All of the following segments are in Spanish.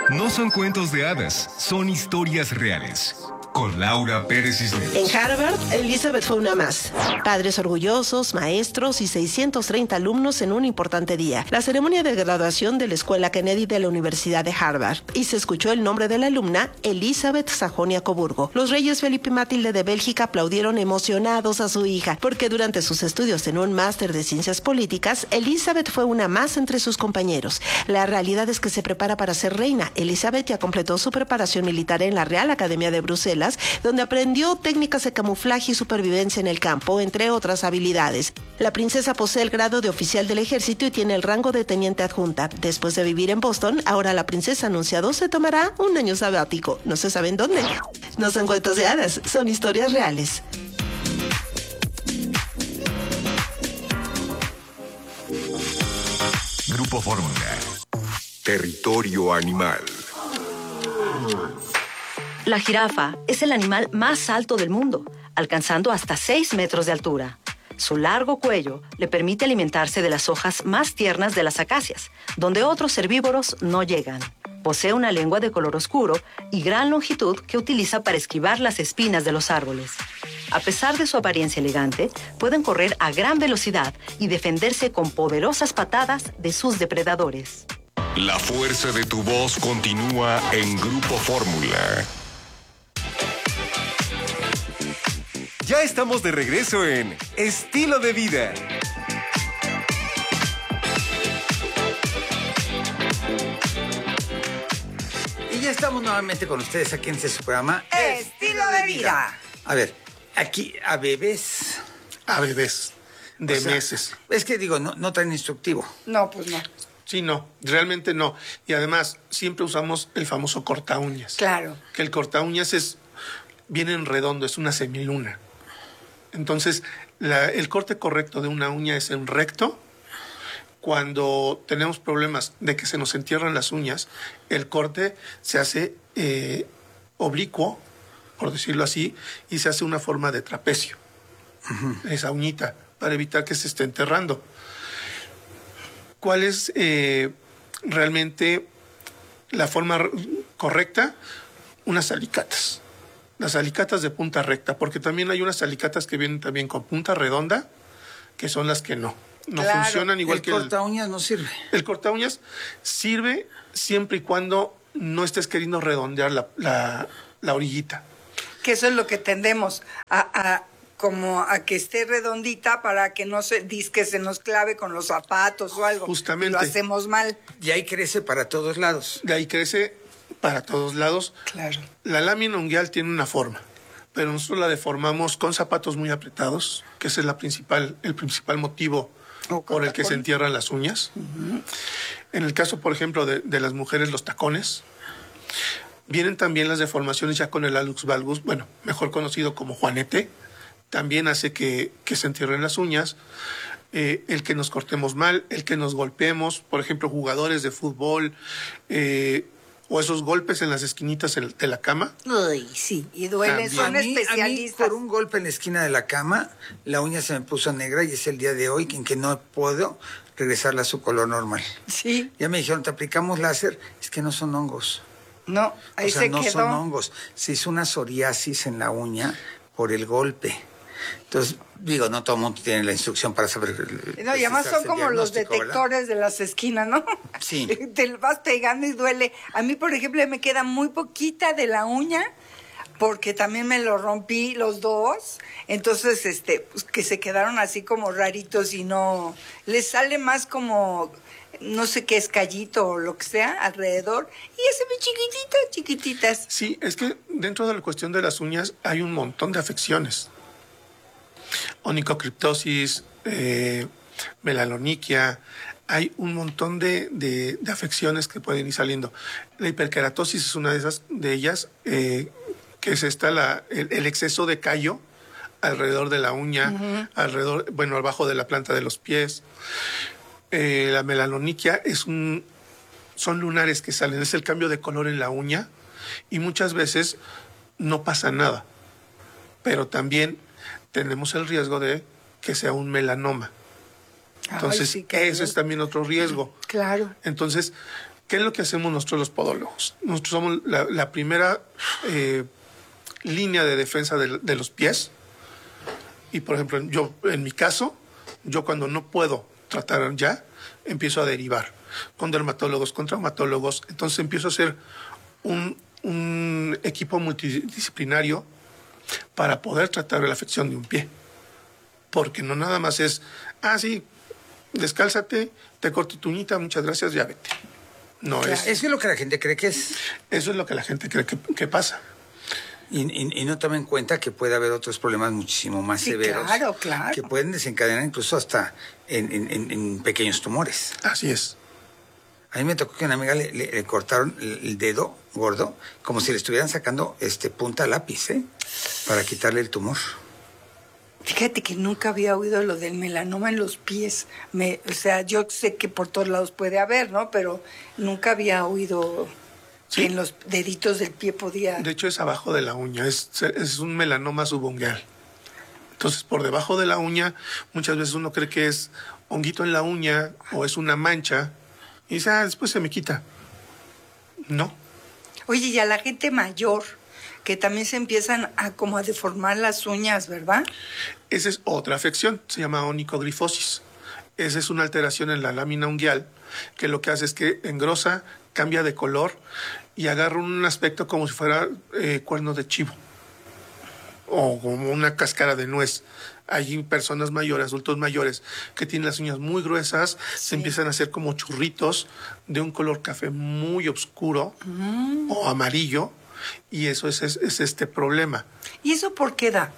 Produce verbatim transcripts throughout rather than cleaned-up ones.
No son cuentos de hadas, son historias reales. Con Laura Pérez Cisneros. En Harvard, Elizabeth fue una más. Padres orgullosos, maestros y seiscientos treinta alumnos en un importante día. La ceremonia de graduación de la Escuela Kennedy de la Universidad de Harvard. Y se escuchó el nombre de la alumna, Elizabeth Sajonia-Coburgo. Los reyes Felipe y Matilde de Bélgica aplaudieron emocionados a su hija, porque durante sus estudios en un máster de ciencias políticas, Elizabeth fue una más entre sus compañeros. La realidad es que se prepara para ser reina. Elizabeth ya completó su preparación militar en la Real Academia de Bruselas, donde aprendió técnicas de camuflaje y supervivencia en el campo, entre otras habilidades. La princesa posee el grado de oficial del ejército y tiene el rango de teniente adjunta. Después de vivir en Boston, ahora la princesa anunciado se tomará un año sabático. No se sabe en dónde. No son cuentos de hadas, son historias reales. Grupo Fórmula. Territorio Animal. La jirafa es el animal más alto del mundo, alcanzando hasta seis metros de altura. Su largo cuello le permite alimentarse de las hojas más tiernas de las acacias, donde otros herbívoros no llegan. Posee una lengua de color oscuro y gran longitud que utiliza para esquivar las espinas de los árboles. A pesar de su apariencia elegante, pueden correr a gran velocidad y defenderse con poderosas patadas de sus depredadores. La fuerza de tu voz continúa en Grupo Fórmula. Ya estamos de regreso en Estilo de Vida. Y ya estamos nuevamente con ustedes aquí en este programa Estilo de Vida. A ver, aquí a bebés. A bebés de O sea, meses. Es que digo, no, no tan instructivo. No, pues no. Sí, no, realmente no. Y además, siempre usamos el famoso corta uñas. Claro. Que el corta uñas es, viene en redondo, es una semiluna. Entonces, la, el corte correcto de una uña es en recto. Cuando tenemos problemas de que se nos entierran las uñas, el corte se hace eh, oblicuo, por decirlo así, y se hace una forma de trapecio. Uh-huh. Esa uñita, para evitar que se esté enterrando. ¿Cuál es eh, realmente la forma correcta? Unas alicatas. Las alicatas de punta recta, porque también hay unas alicatas que vienen también con punta redonda, que son las que no. No Claro, funcionan igual el que el corta uñas no sirve. El corta uñas sirve siempre y cuando no estés queriendo redondear la, la, la orillita. Que eso es lo que tendemos a, a como a que esté redondita para que no se disque se nos clave con los zapatos o algo. Justamente. Lo hacemos mal. Y ahí crece para todos lados. De ahí crece para todos lados. Claro. La lámina unguial tiene una forma, pero nosotros la deformamos con zapatos muy apretados, que ese es la principal, el principal motivo O por el que se entierran las uñas. Uh-huh. En el caso, por ejemplo, de, de las mujeres, los tacones. Vienen también las deformaciones ya con el hallux valgus, bueno, mejor conocido como juanete. También hace que, que se entierren las uñas. Eh, el que nos cortemos mal, el que nos golpeemos, por ejemplo, jugadores de fútbol, eh, o esos golpes en las esquinitas de la cama. Uy, sí, y duele, También. son A mí, a mí, especialistas. por un golpe en la esquina de la cama, la uña se me puso negra y es el día de hoy en que no puedo regresarla a su color normal. Sí, Ya me dijeron, te aplicamos láser, es que no son hongos. no, ahí o sea, se no quedó. son hongos. Se hizo una psoriasis en la uña por el golpe. Entonces, digo, no todo el mundo tiene la instrucción para saber. No, y además son como los detectores de las esquinas, ¿no? Sí. Te lo vas pegando y duele. A mí, por ejemplo, me queda muy poquita de la uña porque también me lo rompí los dos. Entonces, este, pues, que se quedaron así como raritos y no... Les sale más como... no sé qué escallito o lo que sea alrededor, y ese ve chiquititas, chiquititas. Sí, es que dentro de la cuestión de las uñas hay un montón de afecciones. Onicocriptosis, eh, melaloniquia, hay un montón de, de, de afecciones que pueden ir saliendo. La hiperkeratosis es una de esas de ellas, eh, que es esta, la, el, el exceso de callo alrededor de la uña, uh-huh. alrededor, bueno, abajo de la planta de los pies. Eh, la melaloniquia es un, son lunares que salen, es el cambio de color en la uña y muchas veces no pasa nada, pero también tenemos el riesgo de que sea un melanoma. Entonces, Ay, sí, ese es también otro riesgo. Claro. Entonces, ¿Qué es lo que hacemos nosotros los podólogos? Nosotros somos la, la primera eh, línea de defensa de, de los pies. Y, por ejemplo, yo, en mi caso, yo cuando no puedo tratar ya, empiezo a derivar con dermatólogos, con traumatólogos. Entonces empiezo a hacer un, un equipo multidisciplinario para poder tratar la afección de un pie. Porque no nada más es, ah, sí, descálzate, te corto tu uñita, muchas gracias, ya vete. No Claro, es... Eso es lo que la gente cree que es. Eso es lo que la gente cree que, que pasa. Y, y, y no toma en cuenta que puede haber otros problemas muchísimo más Sí, severos. claro, claro. Que pueden desencadenar incluso hasta en, en, en, en pequeños tumores. Así es. A mí me tocó que a una amiga le, le, le cortaron el, el dedo gordo como si le estuvieran sacando este punta lápiz, ¿eh? Para quitarle el tumor. Fíjate que nunca había oído lo del melanoma en los pies. Me, o sea, yo sé que por todos lados puede haber, ¿no? Pero nunca había oído Sí. que en los deditos del pie podía... De hecho, es abajo de la uña, es, es un melanoma subungual. Entonces, por debajo de la uña, muchas veces uno cree que es honguito en la uña o es una mancha y dice, ah, después se me quita. No. Oye, y a la gente mayor, que también se empiezan a como a deformar las uñas, ¿verdad? Esa es otra afección, se llama onicogrifosis. Esa es una alteración en la lámina unguial que lo que hace es que engrosa, cambia de color y agarra un aspecto como si fuera eh, cuerno de chivo o como una cáscara de nuez. Hay personas mayores, adultos mayores, que tienen las uñas muy gruesas, Sí. se empiezan a hacer como churritos de un color café muy oscuro mm. o amarillo, y eso es, es, es este problema. ¿Y eso por qué da?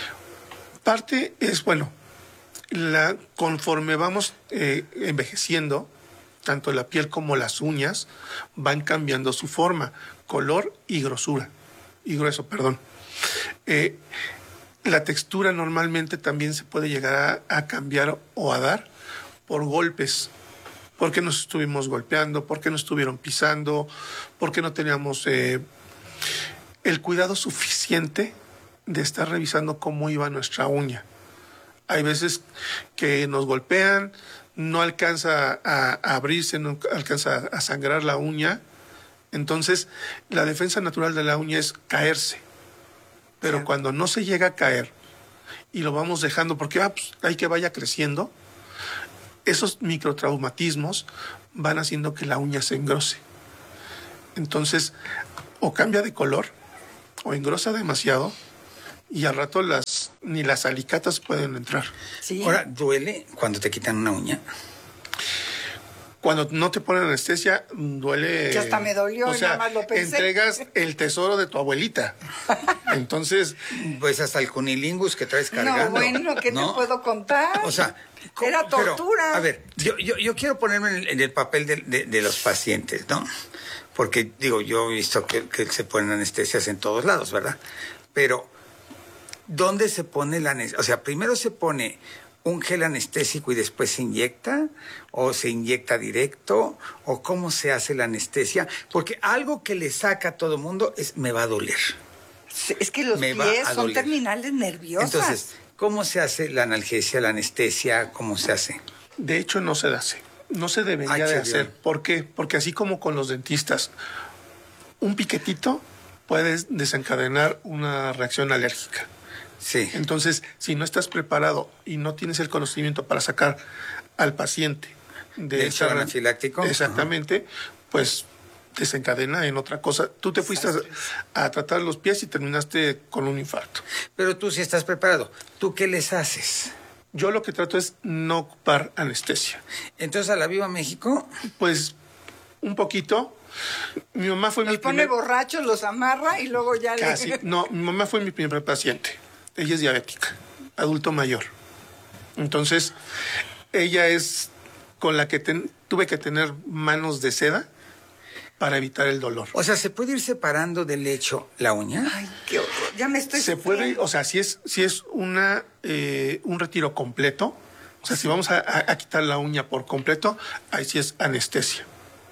Parte es, bueno, la, conforme vamos eh, envejeciendo, tanto la piel como las uñas van cambiando su forma, color y grosura, y grueso, perdón. Eh, la textura normalmente también se puede llegar a, a cambiar o a dar por golpes, porque nos estuvimos golpeando, porque nos estuvieron pisando, porque no teníamos eh, el cuidado suficiente de estar revisando cómo iba nuestra uña. Hay veces que nos golpean, no alcanza a, a abrirse, no alcanza a sangrar la uña. Entonces, la defensa natural de la uña es caerse. Pero sí. Cuando no se llega a caer y lo vamos dejando porque ah, pues, hay que vaya creciendo, esos microtraumatismos van haciendo que la uña se engrose. Entonces, o cambia de color, o engrosa demasiado, y al rato las ni las alicatas pueden entrar. Sí. Ahora, ¿duele cuando te quitan una uña? Cuando no te ponen anestesia, duele. Que hasta me dolió, o sea, nada más lo pensé. entregas el tesoro de tu abuelita. Entonces. Pues hasta el cunilingus que traes cargando. No, bueno, ¿qué ¿no? te puedo contar? O sea, era tortura. Pero, a ver, yo, yo, yo quiero ponerme en el, en el papel de, de, de los pacientes, ¿no? Porque, digo, yo he visto que, que se ponen anestesias en todos lados, ¿verdad? Pero, ¿dónde se pone la anestesia? O sea, primero se pone un gel anestésico y después se inyecta, o se inyecta directo, o cómo se hace la anestesia, porque algo que le saca a todo mundo es me va a doler. Es que los me pies va a son doler. terminales nerviosas. Entonces, ¿cómo se hace la analgesia, la anestesia? ¿Cómo se hace? De hecho, no se hace. No se debería Ay, de qué hacer. bien. ¿Por qué? Porque así como con los dentistas, un piquetito puede desencadenar una reacción alérgica. Sí. Entonces, si no estás preparado y no tienes el conocimiento para sacar al paciente de ¿Del esa- shock anafiláctico? exactamente, pues desencadena en otra cosa. Tú te fuiste a, a tratar los pies y terminaste con un infarto. Pero tú sí estás preparado. ¿Tú qué les haces? Yo lo que trato es no ocupar anestesia. Entonces, a la Viva México, Pues un poquito. Mi mamá fue mi Los pone primer... borrachos, los amarra y luego ya Casi. le... No, mi mamá fue mi primer paciente. Ella es diabética, adulto mayor. Entonces, ella es con la que ten- tuve que tener manos de seda para evitar el dolor. o sea, ¿se puede ir separando del lecho la uña? Ay, qué horror. Ya me estoy... Se puede, sufriendo. o sea, si es, si es una, eh, un retiro completo, o sea, si vamos a, a- a quitar la uña por completo, ahí sí es anestesia.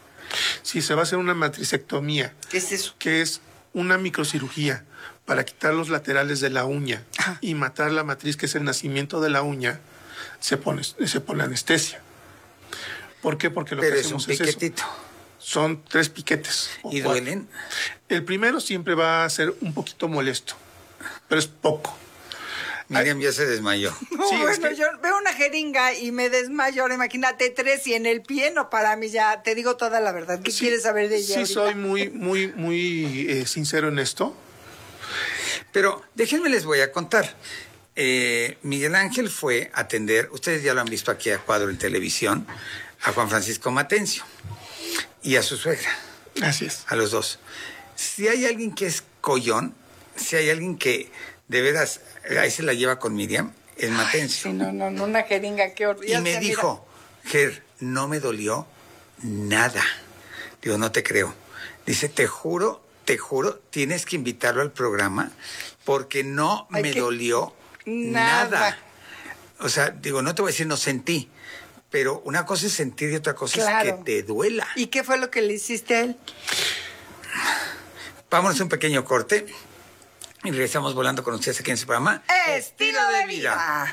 Si se va a hacer una matricectomía, ¿Qué es eso? que es una microcirugía para quitar los laterales de la uña Ajá. y matar la matriz, que es el nacimiento de la uña, se pone, se pone anestesia. ¿Por qué? Porque lo Pero que es un hacemos es eso. piquetito. Son tres piquetes. ¿Y duelen? El primero siempre va a ser un poquito molesto, pero es poco. Miriam ya se desmayó. No, Sí, bueno, es que- yo veo una jeringa y me desmayo. Ahora imagínate tres y en el pie, no, para mí ya, te digo toda la verdad. ¿Qué Sí, quieres saber de ella Sí, ahorita? soy muy, muy, muy eh, sincero en esto. Pero déjenme les voy a contar. Eh, Miguel Ángel fue a atender, ustedes ya lo han visto aquí a cuadro en televisión, a Juan Francisco Matencio y a su suegra, Así es. a los dos. Si hay alguien que es collón, si hay alguien que de veras ahí se la lleva con Miriam, es Matencio. Sí, no, no, no, una jeringa, qué horrible. Y me dijo, Ger, no me dolió nada. Digo, no te creo. Dice, te juro, te juro, tienes que invitarlo al programa porque no Ay, me que- dolió nada. nada. O sea, digo, no te voy a decir no sentí, pero una cosa es sentir y otra cosa Claro. es que te duela. ¿Y qué fue lo que le hiciste a él? Vámonos a un pequeño corte y regresamos volando con ustedes aquí en su programa Estilo de vida.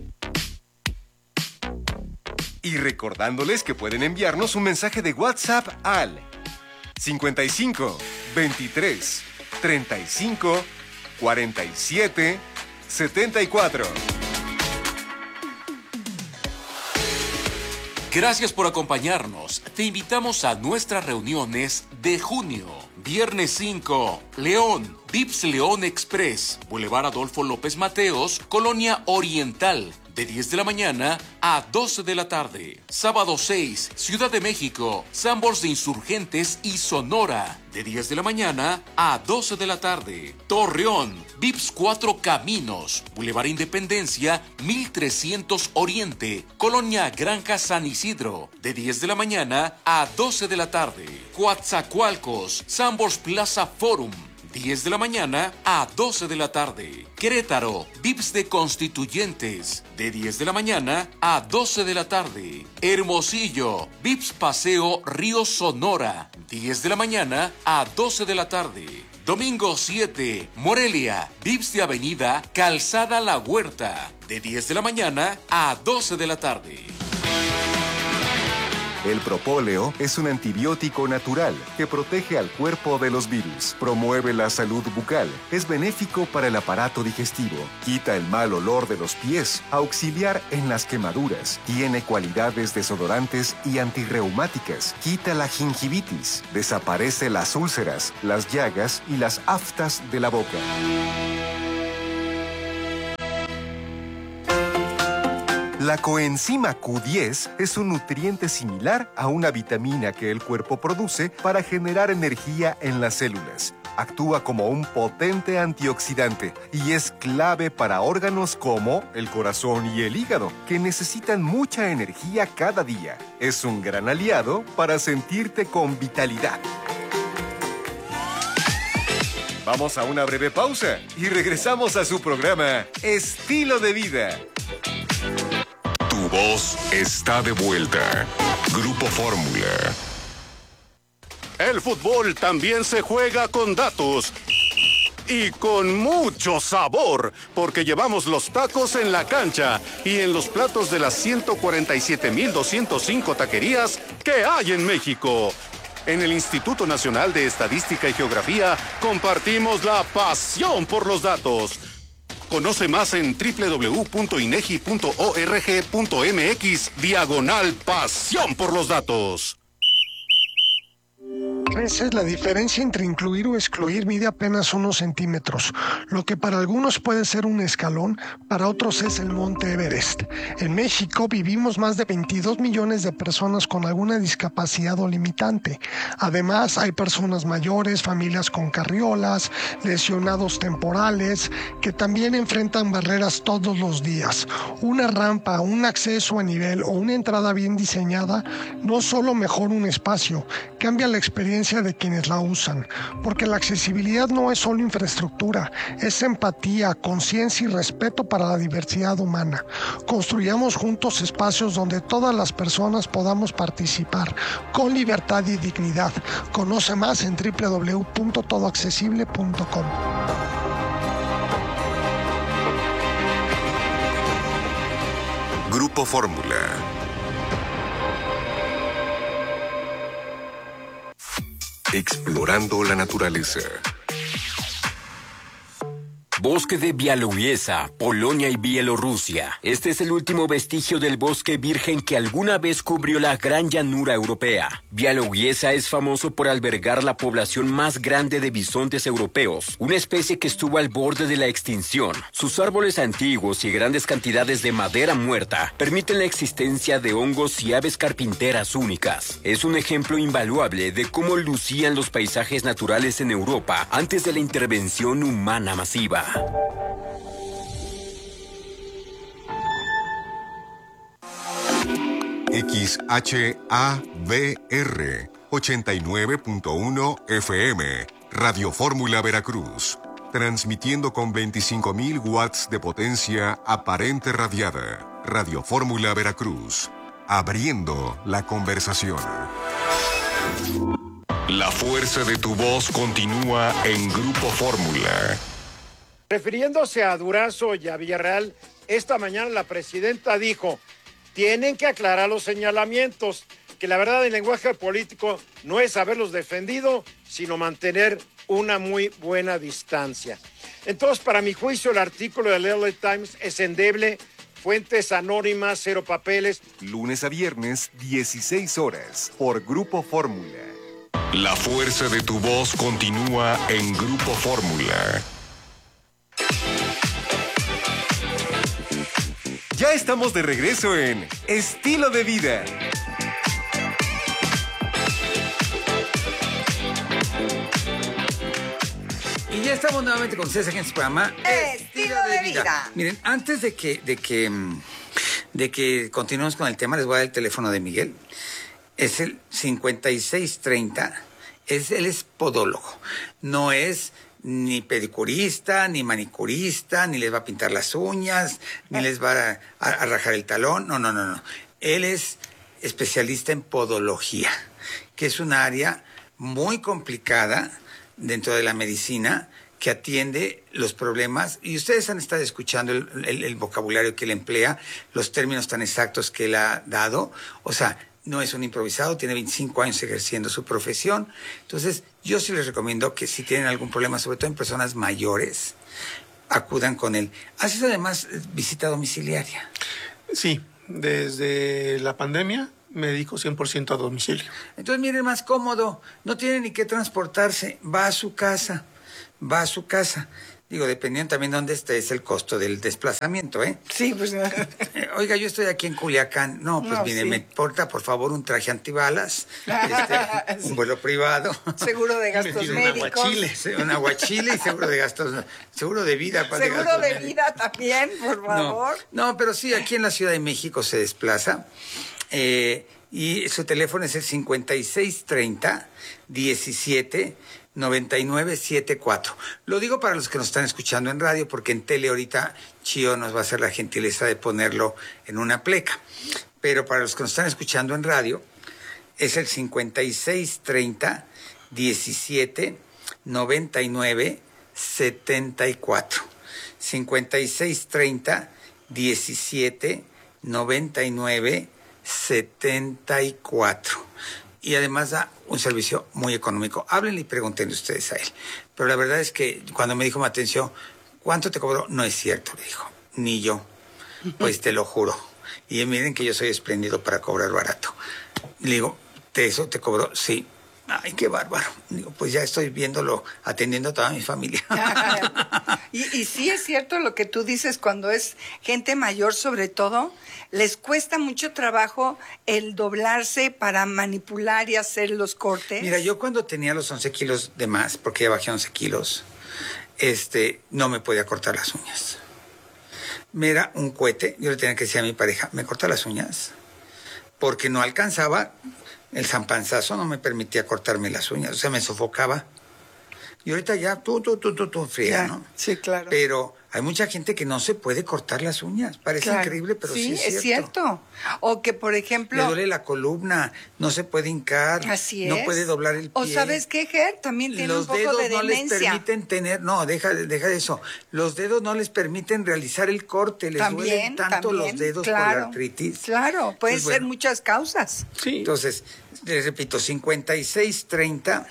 Y recordándoles que pueden enviarnos un mensaje de WhatsApp al cincuenta y cinco, veintitrés, treinta y cinco, cuarenta y siete, setenta y cuatro. Gracias por acompañarnos. Te invitamos a nuestras reuniones de junio. Viernes cinco, León, Vips León Express, Boulevard Adolfo López Mateos, Colonia Oriental, de diez de la mañana a doce de la tarde. Sábado seis, Ciudad de México, Sambors de Insurgentes y Sonora, de diez de la mañana a doce de la tarde. Torreón, Vips Cuatro Caminos, Boulevard Independencia, mil trescientos Oriente, Colonia Granja San Isidro, de diez de la mañana a doce de la tarde. Coatzacoalcos, Sambors Plaza Forum, diez de la mañana a doce de la tarde. Querétaro, Vips de Constituyentes, de diez de la mañana a doce de la tarde. Hermosillo, Vips Paseo Río Sonora, diez de la mañana a doce de la tarde. Domingo siete, Morelia, Vips de Avenida Calzada La Huerta, de diez de la mañana a doce de la tarde. El propóleo es un antibiótico natural que protege al cuerpo de los virus, promueve la salud bucal, es benéfico para el aparato digestivo, quita el mal olor de los pies, auxiliar en las quemaduras, tiene cualidades desodorantes y antirreumáticas, quita la gingivitis, desaparece las úlceras, las llagas y las aftas de la boca. La coenzima Q diez es un nutriente similar a una vitamina que el cuerpo produce para generar energía en las células. Actúa como un potente antioxidante y es clave para órganos como el corazón y el hígado, que necesitan mucha energía cada día. Es un gran aliado para sentirte con vitalidad. Vamos a una breve pausa y regresamos a su programa Estilo de Vida. Tu voz está de vuelta. Grupo Fórmula. El fútbol también se juega con datos. Y con mucho sabor, porque llevamos los tacos en la cancha y en los platos de las ciento cuarenta y siete mil doscientos cinco taquerías que hay en México. En el Instituto Nacional de Estadística y Geografía compartimos la pasión por los datos. Conoce más en doble u doble u doble u punto inegi punto org punto mx diagonal pasión por los datos. Esa es la diferencia entre incluir o excluir. Mide apenas unos centímetros. Lo que para algunos puede ser un escalón, para otros es el Monte Everest. En México vivimos más de veintidós millones de personas con alguna discapacidad o limitante. Además, hay personas mayores, familias con carriolas, lesionados temporales, que también enfrentan barreras todos los días. Una rampa, un acceso a nivel o una entrada bien diseñada no solo mejora un espacio, cambia la experiencia de quienes la usan, porque la accesibilidad no es solo infraestructura, es empatía, conciencia y respeto para la diversidad humana. Construyamos juntos espacios donde todas las personas podamos participar con libertad y dignidad. Conoce más en doble u doble u doble u punto todo accesible punto com. Grupo Fórmula. explorando la naturaleza. Bosque de Białowieża, Polonia y Bielorrusia. Este es el último vestigio del bosque virgen que alguna vez cubrió la gran llanura europea. Białowieża es famoso por albergar la población más grande de bisontes europeos, una especie que estuvo al borde de la extinción. Sus árboles antiguos y grandes cantidades de madera muerta permiten la existencia de hongos y aves carpinteras únicas. Es un ejemplo invaluable de cómo lucían los paisajes naturales en Europa antes de la intervención humana masiva. X H A V R ochenta y nueve punto uno F M, Radio Fórmula Veracruz, transmitiendo con veinticinco mil watts de potencia aparente radiada. Radio Fórmula Veracruz, abriendo la conversación. La fuerza de tu voz continúa en Grupo Fórmula. Refiriéndose a Durazo y a Villarreal, esta mañana la presidenta dijo: tienen que aclarar los señalamientos, que la verdad en lenguaje político no es haberlos defendido, sino mantener una muy buena distancia. Entonces, para mi juicio, el artículo del L A Times es endeble, fuentes anónimas, cero papeles. Lunes a viernes, dieciséis horas, por Grupo Fórmula. La fuerza de tu voz continúa en Grupo Fórmula. Ya estamos de regreso en Estilo de Vida. Y ya estamos nuevamente con ustedes aquí en su programa Estilo de Vida. Miren, antes de que, de que, de que continuemos con el tema, les voy a dar el teléfono de Miguel. Es el cincuenta y seis treinta. Es, él es podólogo. No es ni pedicurista, ni manicurista, ni les va a pintar las uñas, ni les va a, a, a rajar el talón. No, no, no, no. Él es especialista en podología, que es un área muy complicada dentro de la medicina que atiende los problemas. Y ustedes han estado escuchando el, el, el vocabulario que él emplea, los términos tan exactos que él ha dado. O sea, no es un improvisado, tiene veinticinco años ejerciendo su profesión. Entonces, yo sí les recomiendo que si tienen algún problema, sobre todo en personas mayores, acudan con él. ¿Haces además visita domiciliaria? Sí, desde la pandemia me dedico cien por ciento a domicilio. Entonces, miren, más cómodo, no tiene ni que transportarse, va a su casa, va a su casa. Digo, dependiendo también de dónde esté, es el costo del desplazamiento, ¿eh? Sí, pues... Eh, oiga, yo estoy aquí en Culiacán. No, pues No, mire, sí. me porta, por favor, un traje antibalas, este, Sí. un vuelo privado. Seguro de gastos Un médicos. aguachile, sí, un aguachile y seguro de gastos, seguro de vida. ¿cuál Seguro gastos de médicos? vida también, por favor. No, no, pero sí, aquí en la Ciudad de México se desplaza. Eh, y su teléfono es el cincuenta y seis treinta, diecisiete, noventa y nueve setenta y cuatro. Lo digo para los que nos están escuchando en radio, porque en tele ahorita Chío nos va a hacer la gentileza de ponerlo en una pleca. Pero para los que nos están escuchando en radio, es el cincuenta y seis treinta, diecisiete, noventa y nueve setenta y cuatro. cincuenta y seis treinta, diecisiete, noventa y nueve setenta y cuatro. Y además da un servicio muy económico. Háblenle y pregúntenle ustedes a él. Pero la verdad es que cuando me dijo Matencio, ¿cuánto te cobró? No es cierto, le dijo. Ni yo. Pues te lo juro. Y miren que yo soy espléndido para cobrar barato. Le digo, ¿te eso te cobró? Sí. Ay, qué bárbaro. Digo, pues ya estoy viéndolo, atendiendo a toda mi familia. Y, y sí es cierto lo que tú dices, cuando es gente mayor sobre todo, les cuesta mucho trabajo el doblarse para manipular y hacer los cortes. Mira, yo cuando tenía los once kilos de más, porque ya bajé once kilos, este, no me podía cortar las uñas. Me era un cohete, yo le tenía que decir a mi pareja, ¿me corta las uñas? Porque no alcanzaba, el zampanzazo no me permitía cortarme las uñas, o sea, me sofocaba. Y ahorita ya, tú, tú, tú, tú, tú, fría, Ya, ¿no? sí, claro. Pero hay mucha gente que no se puede cortar las uñas. Parece Claro. increíble, pero sí, sí es cierto. cierto. O que, por ejemplo... Le duele la columna, no se puede hincar, Así es. no puede doblar el pie. O ¿sabes qué, Ger? También tiene Los un poco dedos de no les demencia. permiten tener, no, deja, deja de eso. Los dedos no les permiten realizar el corte, les También, duelen tanto también, los dedos por claro, la artritis. Claro, pueden Pues, ser bueno. muchas causas. Sí. Entonces, les repito, cincuenta y seis treinta,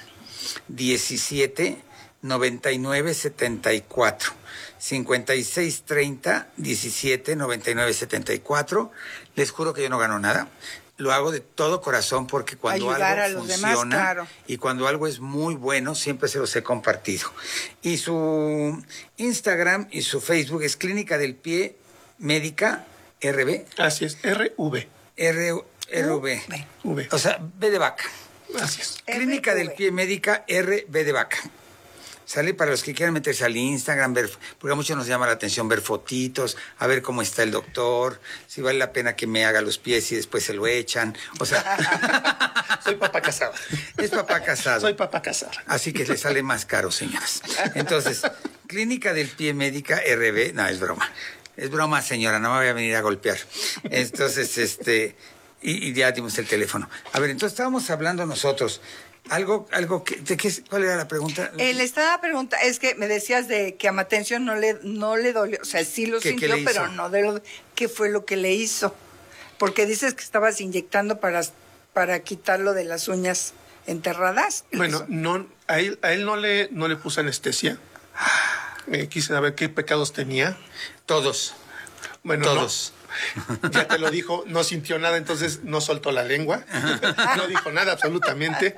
diecisiete noventa y nueve setenta y cuatro. cincuenta y seis treinta diecisiete noventa y nueve setenta y cuatro. Les juro que yo no gano nada. Lo hago de todo corazón porque cuando Ayudar algo a los funciona demás, claro. y cuando algo es muy bueno, siempre se los he compartido. Y su Instagram y su Facebook es Clínica del Pie Médica R B. Así es, R V. R, RV. V. O sea, B de vaca. Así es. Clínica R V. del Pie Médica R B de vaca. Sale para los que quieran meterse al Instagram, ver, porque a muchos nos llama la atención ver fotitos, a ver cómo está el doctor, si vale la pena que me haga los pies y después se lo echan. O sea, soy papá casado. Es papá casado. Soy papá casado. Así que le sale más caro, señoras. Entonces, Clínica del Pie Médica R B, no, es broma. Es broma, señora, no me voy a venir a golpear. Entonces, este, y, y ya dimos el teléfono. A ver, entonces estábamos hablando nosotros. Algo, algo que, de qué, ¿cuál era la pregunta? Eh, le estaba preguntando, es que me decías de que a Matencio no le, no le dolió, o sea, sí lo ¿Qué- sintió, qué le pero hizo? no de lo, ¿qué fue lo que le hizo? Porque dices que estabas inyectando para, para quitarlo de las uñas enterradas. Bueno, no, a él, a él no le, no le puse anestesia. Eh, quise saber qué pecados tenía. Todos. Bueno, Todos. no. Ya te lo dijo, no sintió nada, entonces no soltó la lengua. No dijo nada absolutamente.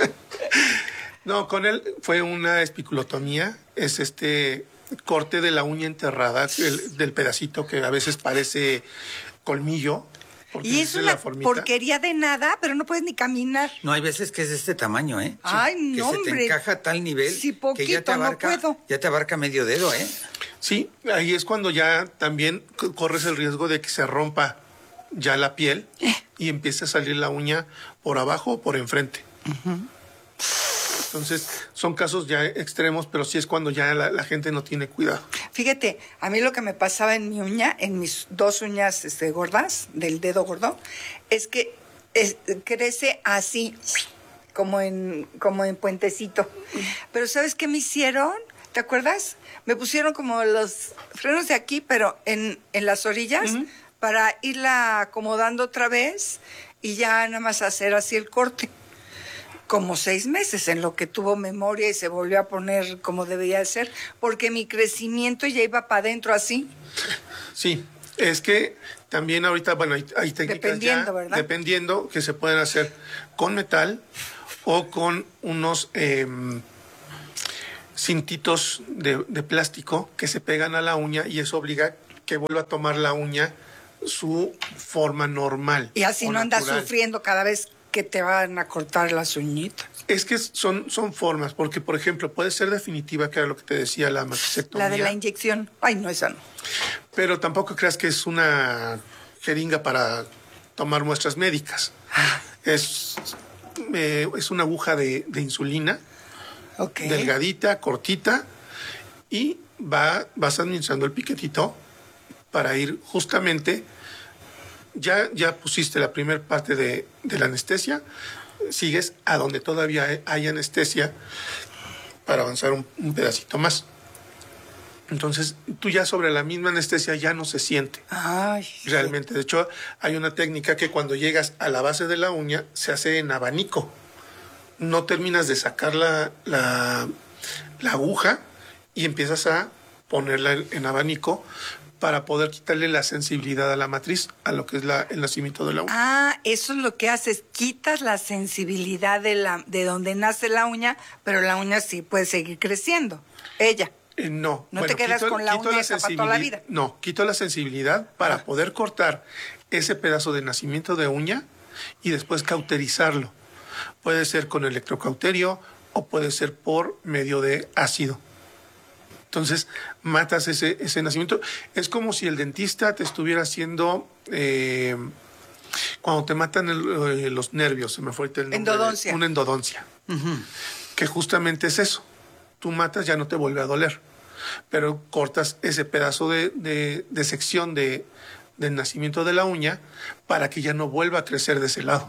No, con él fue una espiculotomía, es este corte de la uña enterrada, el- del pedacito que a veces parece colmillo. porque Y es la una formita. porquería de nada, pero no puedes ni caminar. No, hay veces que es de este tamaño, ¿eh? Ay, que no, se te hombre. encaja a tal nivel Sí, que ya poquito, te no abarca, puedo. ya te abarca medio dedo, ¿eh? Sí, ahí es cuando ya también c- corres el riesgo de que se rompa ya la piel y empiece a salir la uña por abajo o por enfrente. Entonces, son casos ya extremos, pero sí es cuando ya la, la gente no tiene cuidado. Fíjate, a mí lo que me pasaba en mi uña, en mis dos uñas este, gordas, del dedo gordo, es que es- crece así, como en, como en puentecito. Pero ¿sabes qué me hicieron? ¿Te acuerdas? Me pusieron como los frenos de aquí, pero en, en las orillas, para irla acomodando otra vez y ya nada más hacer así el corte. Como seis meses en lo que tuvo memoria y se volvió a poner como debía de ser, porque mi crecimiento ya iba para adentro así. Sí, es que también ahorita, bueno, hay, hay técnicas Dependiendo, ya, ¿verdad? dependiendo, que se pueden hacer con metal o con unos eh, cintitos de, de plástico que se pegan a la uña y eso obliga que vuelva a tomar la uña su forma normal. Y así o no andas natural. sufriendo cada vez que te van a cortar las uñitas. Es que son, son formas, porque por ejemplo puede ser definitiva, que era lo que te decía, la maxectomía. La de la inyección. Ay, no, esa no. Pero tampoco creas que es una jeringa para tomar muestras médicas. Es, eh, es una aguja de, de insulina, Okay. delgadita, cortita, y va, vas administrando el piquetito para ir justamente, ya, ya pusiste la primera parte de, de la anestesia, sigues a donde todavía hay- hay anestesia para avanzar un, un pedacito más. Entonces, tú ya sobre la misma anestesia ya no se siente. Ay. Realmente. De hecho, hay una técnica que cuando llegas a la base de la uña se hace en abanico. No terminas de sacar la, la, la aguja y empiezas a ponerla en, en abanico para poder quitarle la sensibilidad a la matriz, a lo que es la, el nacimiento de la uña. Ah, eso es lo que haces, quitas la sensibilidad de, la, de donde nace la uña, pero la uña sí puede seguir creciendo. Ella. Eh, no. No te quedas con la uña esa para toda la sensibili- vida. No, quito la sensibilidad para Ah. poder cortar ese pedazo de nacimiento de uña y después cauterizarlo. Puede ser con electrocauterio o puede ser por medio de ácido. Entonces, matas ese, ese nacimiento. Es como si el dentista te estuviera haciendo, eh, cuando te matan el- eh, los nervios, se me fue ahorita el nombre. de- Endodoncia. Una endodoncia. Que justamente es eso. Tú matas, ya no te vuelve a doler. Pero cortas ese pedazo de, de, de sección de, del nacimiento de la uña para que ya no vuelva a crecer de ese lado.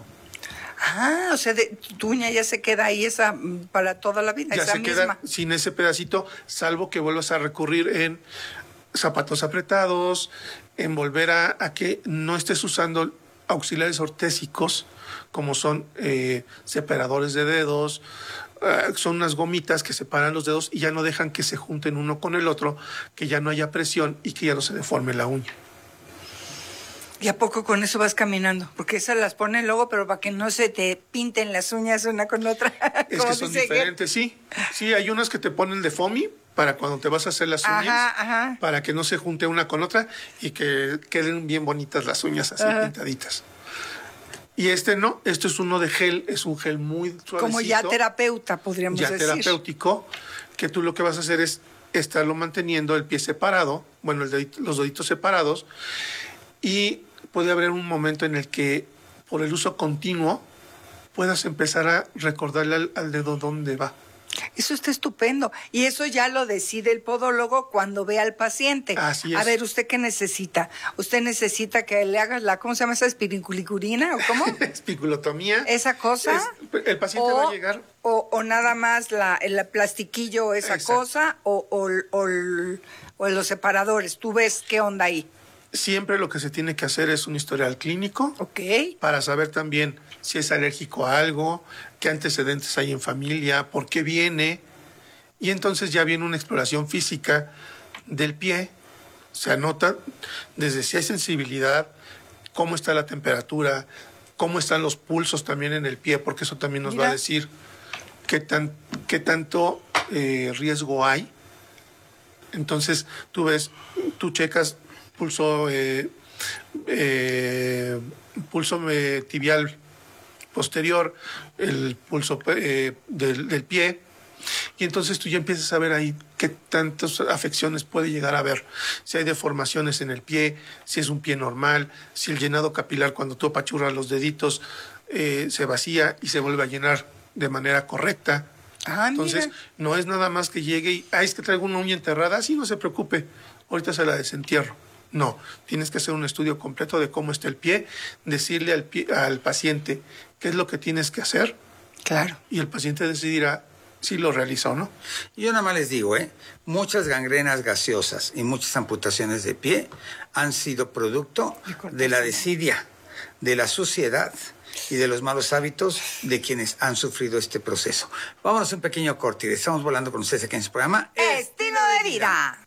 Ah, o sea, de, tu uña ya se queda ahí esa mm, para toda la vida, Ya esa se misma. queda sin ese pedacito, salvo que vuelvas a recurrir en zapatos apretados, en volver a, a que no estés usando auxiliares ortésicos, como son eh, separadores de dedos, uh, son unas gomitas que separan los dedos y ya no dejan que se junten uno con el otro, que ya no haya presión y que ya no se deforme la uña. ¿Y a poco con eso vas caminando? Porque esas las ponen luego, pero para que no se te pinten las uñas una con otra. Es que son diferentes, sí. Sí, hay unas que te ponen de foamy para cuando te vas a hacer las uñas, ajá, ajá. para que no se junte una con otra y que queden bien bonitas las uñas así ajá. pintaditas. Y este no, esto es uno de gel, es un gel muy suavecito. Como ya terapeuta, podríamos ya decir. Ya terapéutico, que tú lo que vas a hacer es estarlo manteniendo el pie separado, bueno, el dedito, los deditos separados, y puede haber un momento en el que por el uso continuo puedas empezar a recordarle al, al dedo dónde va. Eso está estupendo. Y eso ya lo decide el podólogo cuando ve al paciente. Así es. A ver, ¿usted qué necesita? ¿Usted necesita que le hagas la, ¿cómo se llama esa? ¿Espiriculicurina o cómo? Espiculotomía. ¿Esa cosa? Es, el paciente o, va a llegar... O, o nada más la, el plastiquillo, esa Exacto. cosa, o, o, o, o los separadores. ¿Tú ves qué onda ahí? Siempre lo que se tiene que hacer es un historial clínico. Ok. Para saber también si es alérgico a algo, qué antecedentes hay en familia, por qué viene. Y entonces ya viene una exploración física del pie. Se anota desde si hay sensibilidad, cómo está la temperatura, cómo están los pulsos también en el pie, porque eso también nos Mira. va a decir qué, tan, qué tanto eh, riesgo hay. Entonces tú ves, tú checas pulso eh, eh, pulso eh, tibial posterior, el pulso eh, del, del pie, y entonces tú ya empiezas a ver ahí qué tantas afecciones puede llegar a haber, si hay deformaciones en el pie, si es un pie normal, si el llenado capilar cuando tú apachurras los deditos eh, se vacía y se vuelve a llenar de manera correcta. Ah, entonces mira. No es nada más que llegue y, ah, es que traigo una uña enterrada, sí, no se preocupe, ahorita se la desentierro. No, tienes que hacer un estudio completo de cómo está el pie, decirle al, pie, al paciente qué es lo que tienes que hacer. Claro. Y el paciente decidirá si lo realiza o no. Yo nada más les digo, ¿eh? muchas gangrenas gaseosas y muchas amputaciones de pie han sido producto de la desidia, de la suciedad y de los malos hábitos de quienes han sufrido este proceso. Vámonos a un pequeño corte y estamos volando con ustedes aquí en su programa Estilo de Vida.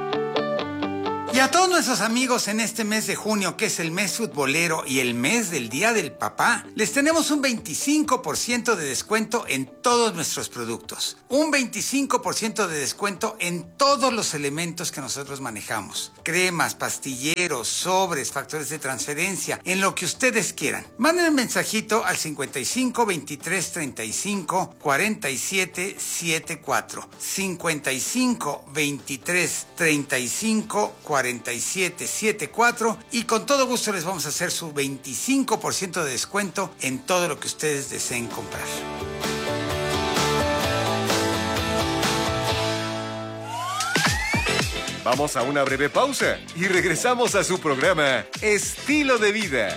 Y a todos nuestros amigos en este mes de junio, que es el mes futbolero y el mes del Día del Papá, les tenemos un veinticinco por ciento de descuento en todos nuestros productos. Un veinticinco por ciento de descuento en todos los elementos que nosotros manejamos. Cremas, pastilleros, sobres, factores de transferencia, en lo que ustedes quieran. Manden un mensajito al cincuenta y cinco, veintitrés, treinta y cinco, cuarenta y siete, setenta y cuatro. cincuenta y cinco, veintitrés, treinta y cinco, cuarenta y siete, setenta y cuatro y con todo gusto les vamos a hacer su veinticinco por ciento de descuento en todo lo que ustedes deseen comprar. Vamos a una breve pausa y regresamos a su programa Estilo de Vida.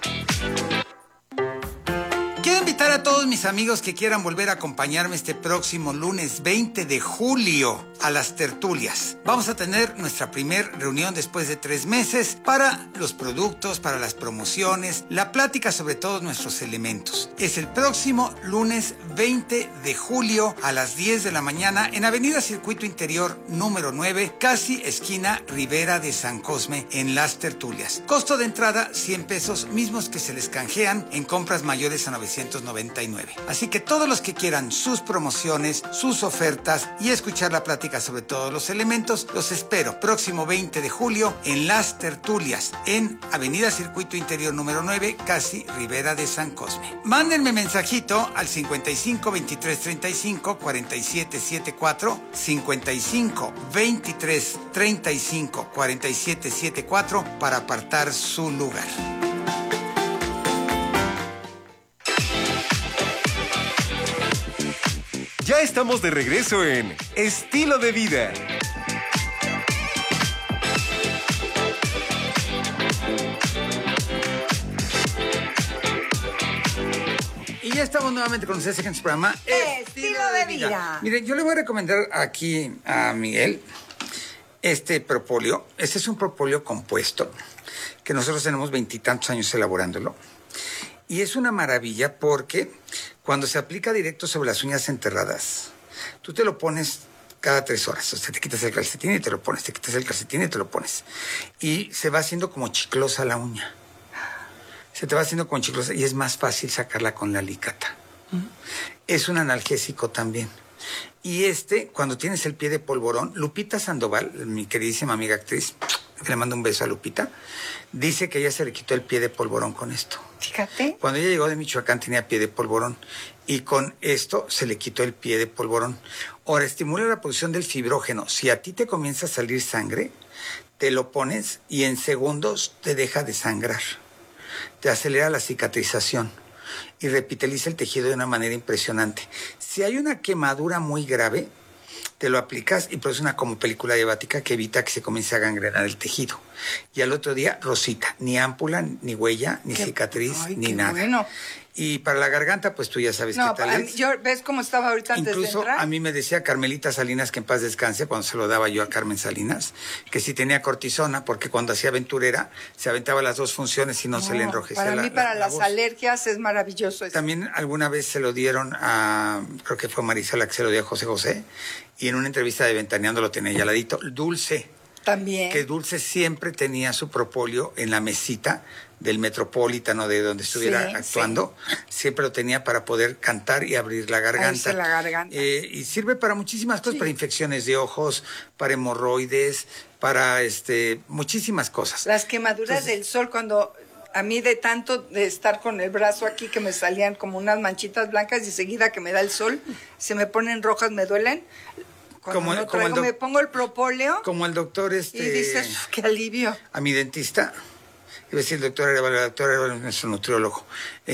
Quiero invitar a todos mis amigos que quieran volver a acompañarme este próximo lunes veinte de julio a las tertulias. Vamos a tener nuestra primer reunión después de tres meses para los productos, para las promociones, la plática sobre todos nuestros elementos. Es el próximo lunes veinte de julio a las diez de la mañana en Avenida Circuito Interior número nueve, casi esquina Ribera de San Cosme, en las tertulias. Costo de entrada cien pesos, mismos que se les canjean en compras mayores a novecientos noventa y nueve. Así que todos los que quieran sus promociones, sus ofertas y escuchar la plática sobre todos los elementos, los espero próximo veinte de julio en las tertulias en Avenida Circuito Interior número nueve, casi Ribera de San Cosme. Mándenme mensajito al cincuenta y cinco, veintitrés, treinta y cinco, cuarenta y siete, setenta y cuatro, cincuenta y cinco, veintitrés, treinta y cinco, cuarenta y siete, setenta y cuatro para apartar su lugar. Ya estamos de regreso en Estilo de Vida. Y ya estamos nuevamente con ustedes en su programa Estilo de Vida. Mire, yo le voy a recomendar aquí a Miguel este propóleo. Este es un propóleo compuesto que nosotros tenemos veintitantos años elaborándolo. Y es una maravilla porque Cuando se aplica directo sobre las uñas enterradas, tú te lo pones cada tres horas. O sea, te quitas el calcetín y te lo pones, te quitas el calcetín y te lo pones. Y se va haciendo como chiclosa la uña. Se te va haciendo como chiclosa y es más fácil sacarla con la alicata. Uh-huh. Es un analgésico también. Y este, cuando tienes el pie de polvorón, Lupita Sandoval, mi queridísima amiga actriz, le mando un beso a Lupita, dice que ella se le quitó el pie de polvorón con esto. Fíjate. Cuando ella llegó de Michoacán tenía pie de polvorón y con esto se le quitó el pie de polvorón. Ahora, estimula la producción del fibrógeno. Si a ti te comienza a salir sangre, te lo pones y en segundos te deja de sangrar. Te acelera la cicatrización y repitaliza el tejido de una manera impresionante. Si hay una quemadura muy grave, te lo aplicas y produce una como película diabática que evita que se comience a gangrenar el tejido. Y al otro día, rosita, ni ámpula, ni huella, ni qué, cicatriz, ay, ni nada. Bueno. Y para la garganta, pues tú ya sabes no, qué tal es. Yo, ¿ves cómo estaba ahorita antes Incluso, de entrar? a mí me decía Carmelita Salinas, que en paz descanse, cuando se lo daba yo a Carmen Salinas, que si tenía cortisona, porque cuando hacía aventurera, se aventaba las dos funciones y no, no se le enrojecía para la mí, para la, la las voz. alergias es maravilloso eso. También alguna vez se lo dieron a, creo que fue Marisela que se lo dio a José José, y en una entrevista de Ventaneando lo tenía ya al ladito. Dulce. También. Que Dulce siempre tenía su propóleo en la mesita del Metropolitan o de donde estuviera sí, actuando. Sí. Siempre lo tenía para poder cantar y abrir la garganta. La garganta. Eh, y sirve para muchísimas cosas, sí. Para infecciones de ojos, para hemorroides, para este muchísimas cosas. Las quemaduras Entonces, del sol, cuando a mí de tanto de estar con el brazo aquí que me salían como unas manchitas blancas y seguida que me da el sol, se me ponen rojas, me duelen. Cuando como, no traigo, como el doc- me pongo el propóleo. Como el doctor este. Y dices, qué alivio. A mi dentista, iba a decir el doctor Arevalo, el doctor Arevalo es nuestro nutriólogo.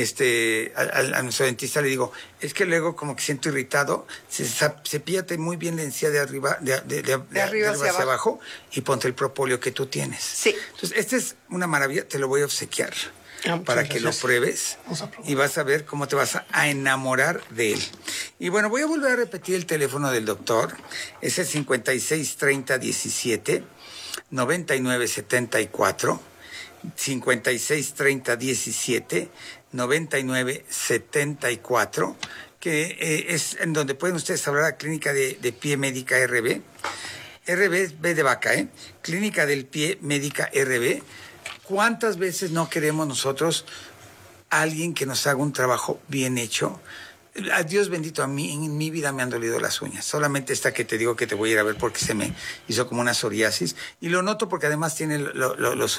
Este, a, a, a nuestro dentista le digo, es que luego como que siento irritado, se, cepíllate muy bien la encía de arriba, de, de, de, de, de arriba, de arriba hacia, hacia abajo. abajo y ponte el propóleo que tú tienes. Sí. Entonces, esta es una maravilla, te lo voy a obsequiar. Ah, para que lo pruebes y vas a ver cómo te vas a, a enamorar de él. Y bueno, voy a volver a repetir el teléfono del doctor. Es el cincuenta y seis treinta diecisiete noventa y nueve setenta y cuatro. cincuenta y seis treinta diecisiete noventa y nueve setenta y cuatro, que eh, es en donde pueden ustedes hablar a Clínica de, de Pie Médica R B. R B es B de vaca, ¿eh? Clínica del Pie Médica R B. ¿Cuántas veces no queremos nosotros a alguien que nos haga un trabajo bien hecho? A Dios bendito, a mí en mi vida me han dolido las uñas. Solamente esta que te digo que te voy a ir a ver porque se me hizo como una psoriasis. Y lo noto porque además tiene lo, lo, los